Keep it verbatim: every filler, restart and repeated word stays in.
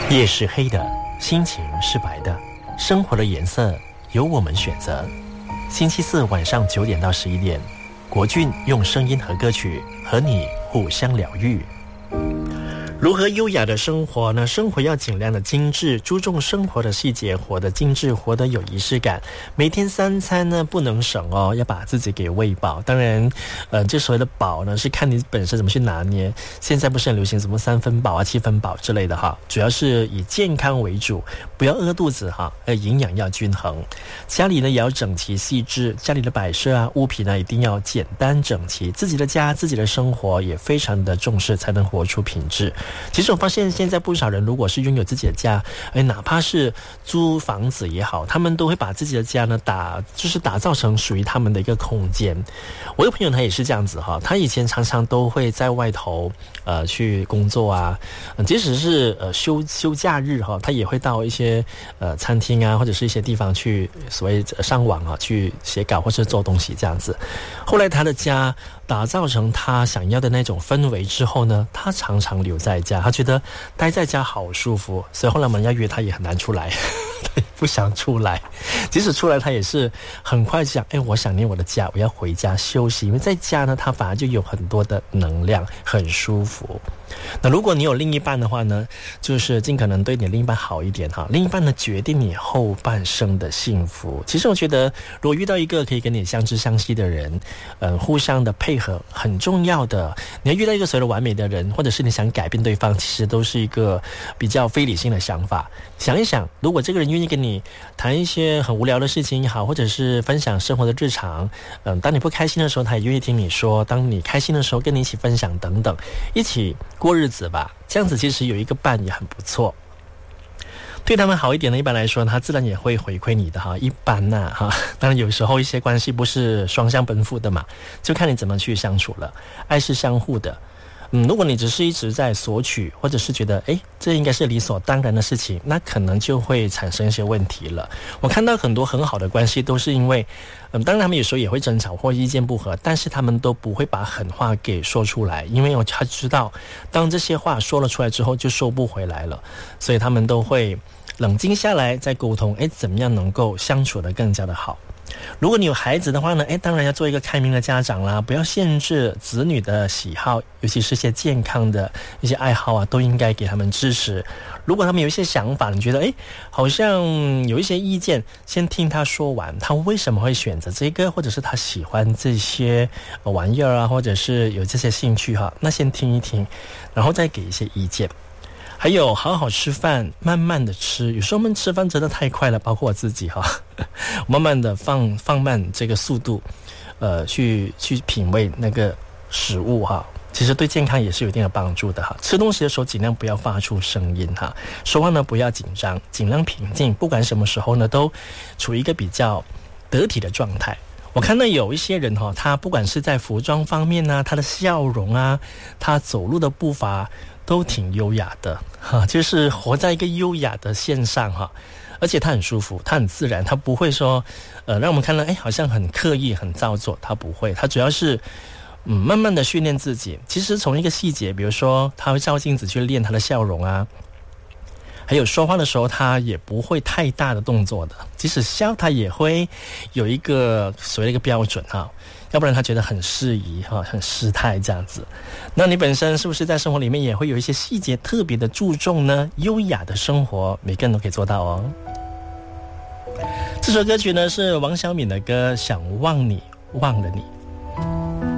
夜是黑的，心情是白的，生活的颜色由我们选择。星期四晚上九点到十一点，国俊用声音和歌曲和你互相疗愈。如何优雅的生活呢？生活要尽量的精致，注重生活的细节，活得精致，活得有仪式感。每天三餐呢不能省哦，要把自己给喂饱。当然呃，这所谓的饱呢是看你本身怎么去拿捏。现在不是很流行什么三分饱啊七分饱之类的哈，主要是以健康为主，不要饿肚子哈，呃，营养要均衡。家里呢也要整齐细致，家里的摆设啊物品呢一定要简单整齐。自己的家自己的生活也非常的重视，才能活出品质。其实我发现现在不少人如果是拥有自己的家，哎，哪怕是租房子也好，他们都会把自己的家呢打就是打造成属于他们的一个空间。我有朋友他也是这样子哈，他以前常常都会在外头呃去工作啊，即使是呃休休假日哈，他也会到一些呃餐厅啊或者是一些地方去所谓上网啊去写稿或是做东西这样子。后来他的家打造成他想要的那种氛围之后呢，他常常留在家，他觉得待在家好舒服，所以后来我们要约他也很难出来他不想出来，即使出来他也是很快想，哎，我想念我的家，我要回家休息。因为在家呢他反而就有很多的能量，很舒服。那如果你有另一半的话呢，就是尽可能对你另一半好一点哈。另一半呢决定你后半生的幸福。其实我觉得如果遇到一个可以跟你相知相惜的人，呃，互相的配合很重要的。你要遇到一个所谓的完美的人，或者是你想改变对方，其实都是一个比较非理性的想法。想一想，如果这个人愿意跟你谈一些很无聊的事情也好，或者是分享生活的日常，嗯，当你不开心的时候他也愿意听你说，当你开心的时候跟你一起分享等等，一起过日子吧。这样子其实有一个伴也很不错。对他们好一点呢，一般来说他自然也会回馈你的哈。一般呐、啊、哈，当然有时候一些关系不是双向奔赴的嘛，就看你怎么去相处了。爱是相互的。嗯，如果你只是一直在索取，或者是觉得诶这应该是理所当然的事情，那可能就会产生一些问题了。我看到很多很好的关系都是因为嗯，当然他们有时候也会争吵或意见不合，但是他们都不会把狠话给说出来，因为他知道当这些话说了出来之后就收不回来了，所以他们都会冷静下来再沟通，诶怎么样能够相处得更加的好。如果你有孩子的话呢，诶当然要做一个开明的家长啦，不要限制子女的喜好，尤其是一些健康的一些爱好啊，都应该给他们支持。如果他们有一些想法，你觉得诶好像有一些意见，先听他说完，他为什么会选择这个，或者是他喜欢这些玩意儿啊，或者是有这些兴趣哈，那先听一听，然后再给一些意见。还有好好吃饭，慢慢的吃。有时候我们吃饭真的太快了，包括我自己哈，慢慢的放放慢这个速度，呃，去去品味那个食物哈。其实对健康也是有一定的帮助的哈。吃东西的时候尽量不要发出声音哈，说话呢不要紧张，尽量平静。不管什么时候呢，都处于一个比较得体的状态。我看到有一些人哈，他不管是在服装方面啊，他的笑容啊，他走路的步伐都挺优雅的哈，就是活在一个优雅的线上哈，而且他很舒服，他很自然，他不会说呃让我们看到哎好像很刻意很造作，他不会，他主要是嗯慢慢的训练自己。其实从一个细节，比如说他会照镜子去练他的笑容啊，还有说话的时候他也不会太大的动作的，即使笑他也会有一个所谓的一个标准哈，要不然他觉得很适宜哈，很失态这样子。那你本身是不是在生活里面也会有一些细节特别的注重呢？优雅的生活每个人都可以做到哦。这首歌曲呢是王小敏的歌《想忘你忘了你》。